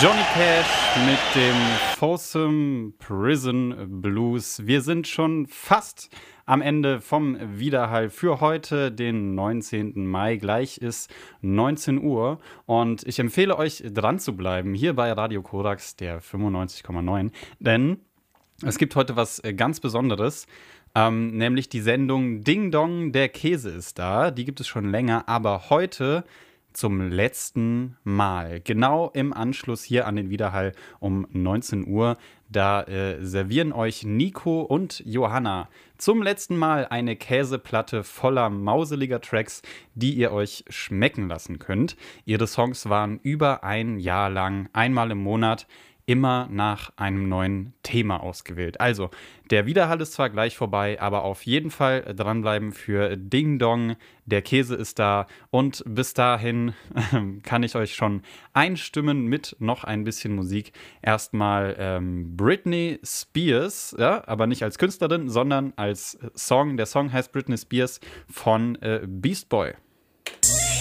Johnny Cash mit dem Folsom Prison Blues. Wir sind schon fast am Ende vom Widerhall für heute, den 19. Mai. Gleich ist 19 Uhr und ich empfehle euch, dran zu bleiben, hier bei Radio Korax, der 95,9, denn es gibt heute was ganz Besonderes, nämlich die Sendung Ding Dong, der Käse ist da. Die gibt es schon länger, aber heute zum letzten Mal, genau im Anschluss hier an den Widerhall um 19 Uhr. Da servieren euch Nico und Johanna zum letzten Mal eine Käseplatte voller mauseliger Tracks, die ihr euch schmecken lassen könnt. Ihre Songs waren über ein Jahr lang, einmal im Monat, immer nach einem neuen Thema ausgewählt. Also, der Widerhall ist zwar gleich vorbei, aber auf jeden Fall dranbleiben für Ding Dong. Der Käse ist da und bis dahin kann ich euch schon einstimmen mit noch ein bisschen Musik. Erstmal Britney Spears, ja, aber nicht als Künstlerin, sondern als Song. Der Song heißt Britney Spears von Beast Boy.